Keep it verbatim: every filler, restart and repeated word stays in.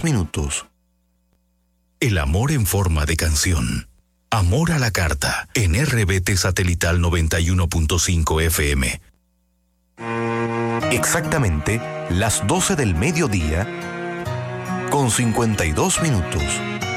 minutos. El amor en forma de canción. Amor a la carta, en R B T Satelital noventa y uno punto cinco F M. Exactamente las doce del mediodía, con cincuenta y dos minutos.